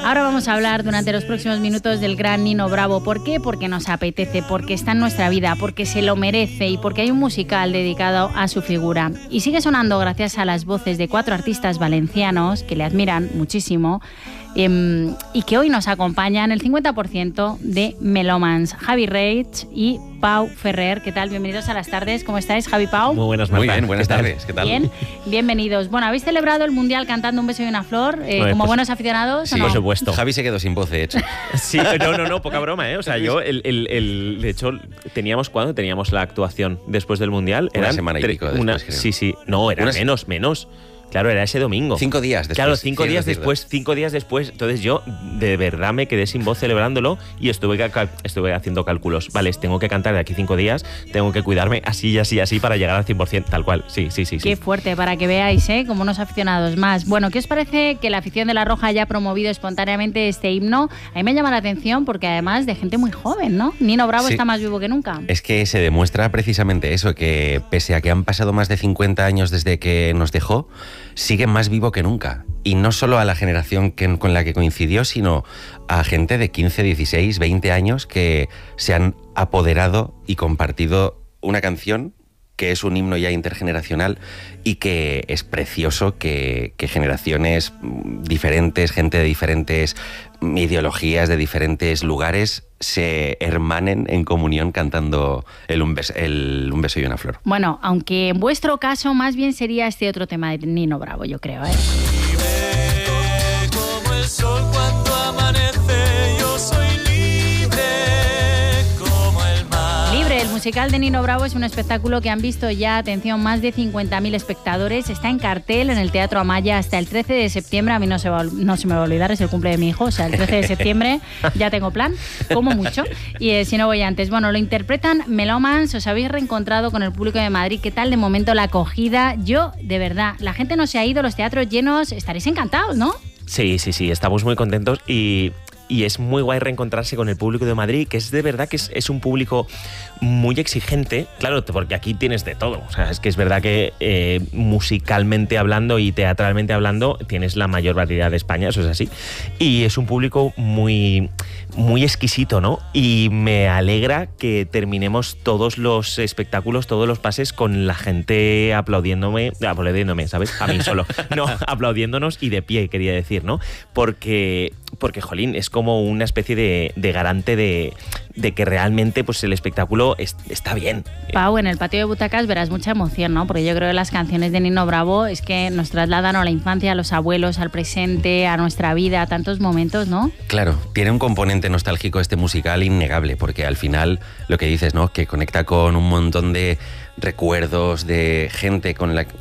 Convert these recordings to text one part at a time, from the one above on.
Ahora vamos a hablar durante los próximos minutos del gran Nino Bravo. ¿Por qué? Porque nos apetece, porque está en nuestra vida, porque se lo merece y porque hay un musical dedicado a su figura. Y sigue sonando gracias a las voces de 4 artistas valencianos que le admiran muchísimo y que hoy nos acompañan el 50% de Melómans, Javi Reig y Pau Ferrer. ¿Qué tal? Bienvenidos a las tardes. ¿Cómo estáis, Javi, Pau? Muy buenas, Marta. Muy bien, buenas tardes. ¿Qué tal? Bien, bienvenidos. Bueno, ¿habéis celebrado el Mundial cantando Un beso y una flor como buenos aficionados? Sí, ¿o no? Por supuesto. Javi se quedó sin voz, de hecho. Sí, no, poca broma, ¿eh? O sea, yo, de hecho, ¿cuándo teníamos la actuación después del Mundial? Una semana y pico después, creo. Sí. No, era menos. Claro, era ese domingo. 5 días después. Claro, 5 días después. Entonces yo de verdad me quedé sin voz celebrándolo y estuve haciendo cálculos. Vale, tengo que cantar de aquí 5 días, tengo que cuidarme así para llegar al 100%, tal cual. Sí. Qué fuerte, para que veáis, como unos aficionados más. Bueno, ¿qué os parece que la afición de La Roja haya promovido espontáneamente este himno? A mí me llama la atención porque además de gente muy joven, ¿no? Nino Bravo está más vivo que nunca. Es que se demuestra precisamente eso, que pese a que han pasado más de 50 años desde que nos dejó, sigue más vivo que nunca. Y no solo a la generación con la que coincidió, sino a gente de 15, 16, 20 años que se han apoderado y compartido una canción que es un himno ya intergeneracional y que es precioso que generaciones diferentes, gente de diferentes ideologías, de diferentes lugares, se hermanen en comunión cantando Un beso y una flor. Bueno, aunque en vuestro caso más bien sería este otro tema de Nino Bravo, yo creo, ¿eh? Libre como el sol cuando amanece, yo soy libre como el mar. Libre, el musical de Nino Bravo es un espectáculo que han visto ya, atención, más de 50.000 espectadores. Está en cartel en el Teatro Amaya hasta el 13 de septiembre. A mí no se me va a olvidar, es el cumple de mi hijo. O sea, el 13 de septiembre ya tengo plan, como mucho. Y si no voy antes. Bueno, lo interpretan Melómans. Os habéis reencontrado con el público de Madrid. ¿Qué tal de momento la acogida? Yo, de verdad, la gente no se ha ido, los teatros llenos. Estaréis encantados, ¿no? Sí, estamos muy contentos y es muy guay reencontrarse con el público de Madrid, que es de verdad que es un público muy exigente, claro, porque aquí tienes de todo. O sea, es que es verdad que musicalmente hablando y teatralmente hablando tienes la mayor variedad de España, eso es así. Y es un público muy exquisito, ¿no? Y me alegra que terminemos todos los espectáculos, todos los pases con la gente aplaudiéndome, ¿sabes? A mí solo. No, aplaudiéndonos y de pie, quería decir, ¿no? Porque jolín, es como una especie de garante de que realmente pues el espectáculo está bien. Pau, en el patio de butacas verás mucha emoción, ¿no? Porque yo creo que las canciones de Nino Bravo es que nos trasladan a la infancia, a los abuelos, al presente, a nuestra vida, a tantos momentos, ¿no? Claro, tiene un componente nostálgico este musical innegable, porque al final lo que dices, ¿no? Que conecta con un montón de recuerdos de gente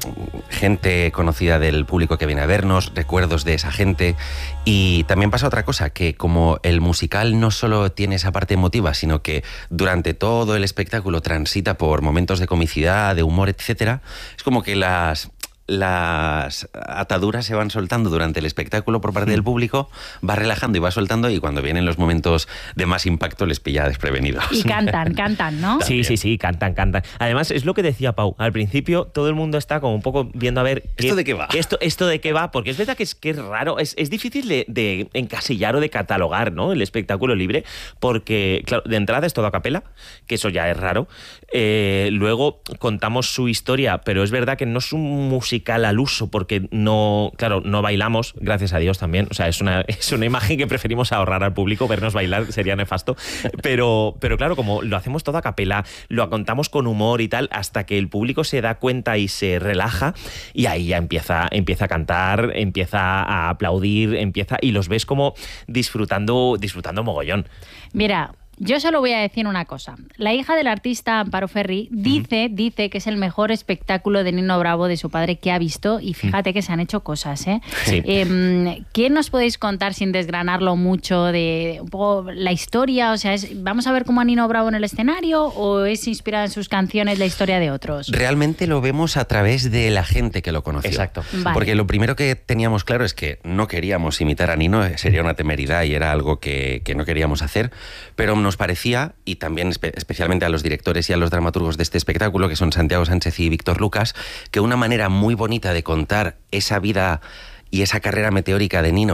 conocida del público que viene a vernos, recuerdos de esa gente. Y también pasa otra cosa, que como el musical no solo tiene esa parte emotiva, sino que durante todo el espectáculo transita por momentos de comicidad, de humor, etcétera, es como que las ataduras se van soltando durante el espectáculo por parte del público, va relajando y va soltando, y cuando vienen los momentos de más impacto les pilla desprevenidos. Y cantan, ¿no? Sí, cantan. Además, es lo que decía Pau, al principio todo el mundo está como un poco viendo a ver ¿esto de qué va? Esto de qué va, porque es verdad que es raro, es difícil de encasillar o de catalogar, ¿no? El espectáculo libre, porque claro, de entrada es todo a capela, que eso ya es raro. Luego contamos su historia, pero es verdad que no es un musical al uso, porque no bailamos, gracias a Dios también. O sea, es una imagen que preferimos ahorrar al público, vernos bailar sería nefasto. Pero claro, como lo hacemos todo a capela, lo contamos con humor y tal, hasta que el público se da cuenta y se relaja, y ahí ya empieza a cantar, empieza a aplaudir, y los ves como disfrutando mogollón. Mira, yo solo voy a decir una cosa. La hija del artista Amparo Ferri dice que es el mejor espectáculo de Nino Bravo de su padre que ha visto, y fíjate que se han hecho cosas, ¿eh? Sí. ¿Qué nos podéis contar sin desgranarlo mucho de un poco la historia? O sea, ¿vamos a ver cómo a Nino Bravo en el escenario o es inspirada en sus canciones la historia de otros? Realmente lo vemos a través de la gente que lo conoció. Exacto. Vale. Porque lo primero que teníamos claro es que no queríamos imitar a Nino, sería una temeridad y era algo que no queríamos hacer, pero nos parecía, y también especialmente a los directores y a los dramaturgos de este espectáculo, que son Santiago Sánchez y Víctor Lucas, que una manera muy bonita de contar esa vida y esa carrera meteórica de Nino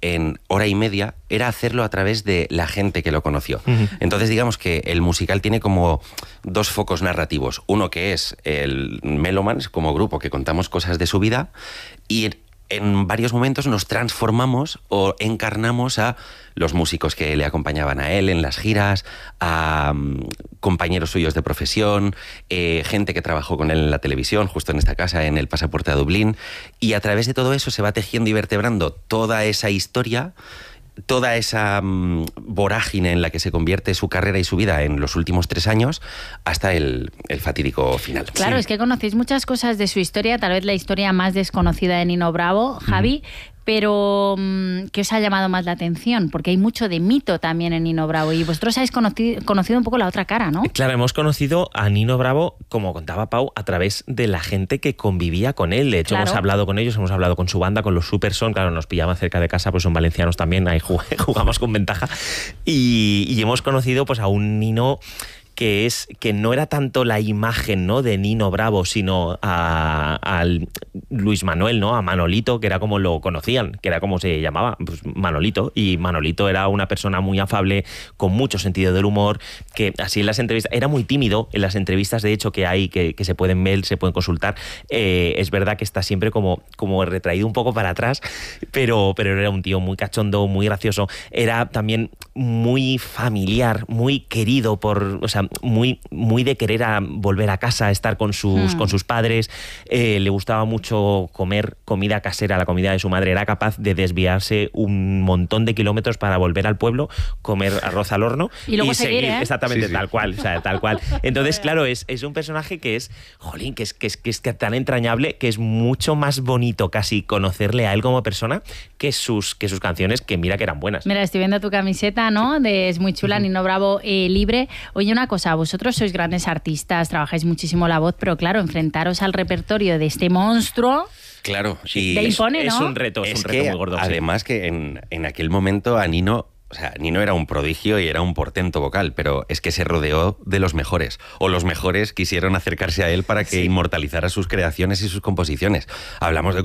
en hora y media era hacerlo a través de la gente que lo conoció. Ujú. Entonces, digamos que el musical tiene como dos focos narrativos. Uno que es el Melomans, como grupo que contamos cosas de su vida, y en varios momentos nos transformamos o encarnamos a los músicos que le acompañaban a él en las giras, a compañeros suyos de profesión, gente que trabajó con él en la televisión, justo en esta casa, en El Pasaporte a Dublín, y a través de todo eso se va tejiendo y vertebrando toda esa historia, toda esa vorágine en la que se convierte su carrera y su vida en los últimos 3 años hasta el fatídico final. Claro, Sí. es que conocéis muchas cosas de su historia, tal vez la historia más desconocida de Nino Bravo, Javi, pero ¿qué os ha llamado más la atención? Porque hay mucho de mito también en Nino Bravo y vosotros habéis conocido un poco la otra cara, ¿no? Claro, hemos conocido a Nino Bravo, como contaba Pau, a través de la gente que convivía con él. De hecho, Claro. hemos hablado con ellos, hemos hablado con su banda, con los Superson, claro, nos pillaban cerca de casa, pues son valencianos también, ahí jugamos con ventaja. Y hemos conocido pues a un Nino que no era tanto la imagen, ¿no?, de Nino Bravo, sino al Luis Manuel, ¿no?, a Manolito, que era como lo conocían, que era como se llamaba, pues Manolito. Y Manolito era una persona muy afable, con mucho sentido del humor, que así en las entrevistas, era muy tímido en las entrevistas, de hecho, que hay, que se pueden ver, se pueden consultar. Es verdad que está siempre como retraído un poco para atrás, pero era un tío muy cachondo, muy gracioso. Era también muy familiar, muy querido o sea, muy de querer volver a casa, estar con sus padres. Le gustaba mucho comer comida casera, la comida de su madre. Era capaz de desviarse un montón de kilómetros para volver al pueblo, comer arroz al horno Y luego seguir, ¿eh? exactamente, Sí, sí. tal cual, o sea, tal cual. Entonces, claro, es un personaje que es, jolín, que es tan entrañable, que es mucho más bonito casi conocerle a él como persona que sus canciones, que mira que eran buenas. Mira, estoy viendo tu camiseta, ¿no? Es muy chula, Nino Bravo libre. Oye, una cosa, vosotros sois grandes artistas, trabajáis muchísimo la voz, pero claro, enfrentaros al repertorio de este monstruo. Claro, Te impone, Es ¿no? un reto, es muy gordo. sí. además que en aquel momento a Nino, o sea, Nino era un prodigio y era un portento vocal, pero es que se rodeó de los mejores, o los mejores quisieron acercarse a él para que inmortalizara sus creaciones y sus composiciones. Hablamos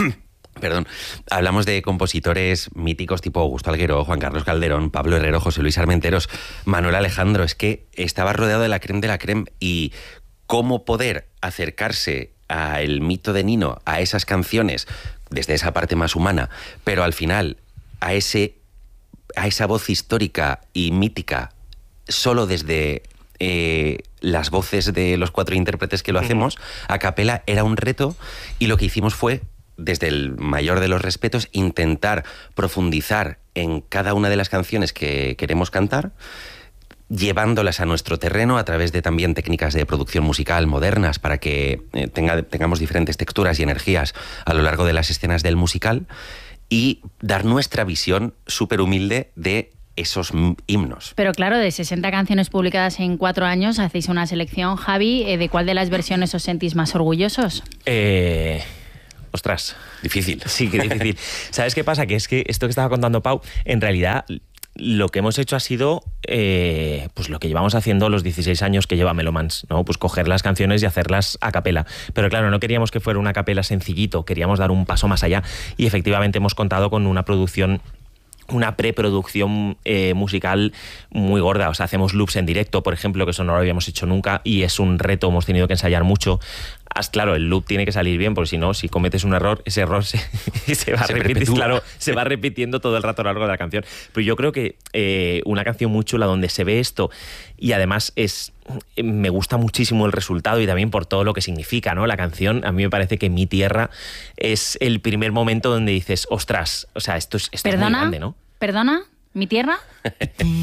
de compositores míticos tipo Augusto Algueró, Juan Carlos Calderón, Pablo Herrero, José Luis Armenteros, Manuel Alejandro. Es que estaba rodeado de la creme, y cómo poder acercarse al mito de Nino, a esas canciones, desde esa parte más humana, pero al final a esa voz histórica y mítica, solo desde las voces de los 4 intérpretes que lo hacemos, a capela, era un reto, y lo que hicimos fue, desde el mayor de los respetos, intentar profundizar en cada una de las canciones que queremos cantar, llevándolas a nuestro terreno a través de también técnicas de producción musical modernas para que tengamos diferentes texturas y energías a lo largo de las escenas del musical, y dar nuestra visión súper humilde de esos himnos. Pero claro, de 60 canciones publicadas en 4 años, hacéis una selección, Javi. ¿De cuál de las versiones os sentís más orgullosos? Ostras. Difícil. Sí, qué difícil. ¿Sabes qué pasa? Que es que esto que estaba contando Pau, en realidad lo que hemos hecho ha sido pues lo que llevamos haciendo los 16 años que lleva Melomans, ¿no? Pues coger las canciones y hacerlas a capela. Pero claro, no queríamos que fuera una capela sencillito, queríamos dar un paso más allá, y efectivamente hemos contado con una preproducción musical muy gorda. O sea, hacemos loops en directo, por ejemplo, que eso no lo habíamos hecho nunca, y es un reto, hemos tenido que ensayar mucho. Claro, el loop tiene que salir bien, porque si no, si cometes un error, ese error se va a repetir, perpetúa. claro, se va repitiendo todo el rato a lo largo de la canción. Pero yo creo que una canción muy chula donde se ve esto, y además me gusta muchísimo el resultado, y también por todo lo que significa, ¿no? La canción, a mí me parece que Mi Tierra es el primer momento donde dices, ostras, o sea, esto es muy grande, ¿no? ¿Perdona? ¿Mi tierra?